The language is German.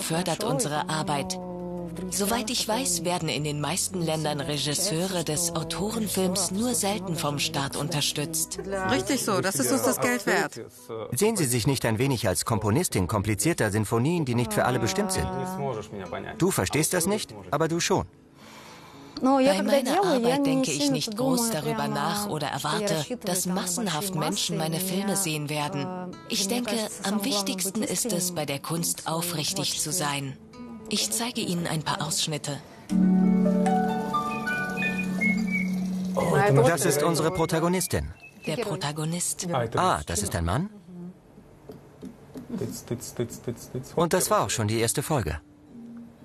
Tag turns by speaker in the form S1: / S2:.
S1: fördert unsere Arbeit. Soweit ich weiß, werden in den meisten Ländern Regisseure des Autorenfilms nur selten vom Staat unterstützt.
S2: Richtig so, das ist uns das Geld wert.
S3: Sehen Sie sich nicht ein wenig als Komponistin komplizierter Sinfonien, die nicht für alle bestimmt sind? Du verstehst das nicht, aber du schon.
S1: Bei meiner Arbeit denke ich nicht groß darüber nach oder erwarte, dass massenhaft Menschen meine Filme sehen werden. Ich denke, am wichtigsten ist es, bei der Kunst aufrichtig zu sein. Ich zeige Ihnen ein paar Ausschnitte.
S3: Das ist unsere Protagonistin.
S1: Der Protagonist.
S3: Ah, das ist ein Mann? Und das war auch schon die erste Folge.